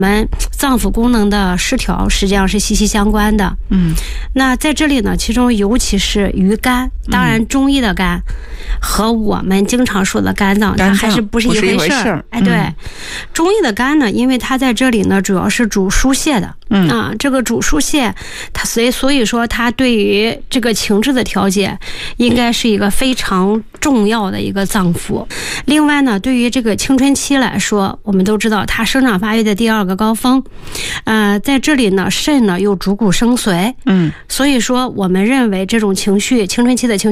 我们脏腑功能的失调实际上是息息相关的。那在这里呢，其中尤其是于肝，当然中医的肝和我们经常说的肝脏它还是不是一回事儿。对，中医的肝呢，因为它在这里呢主要是主疏泄的。这个主疏泄，它所以说它对于这个情志的调节，应该是一个非常重要的一个脏腑。另外呢，对于这个青春期来说，我们都知道它生长发育的第二个高峰，在这里呢，肾呢又主骨生髓，所以说我们认为这种情绪，青春期的情绪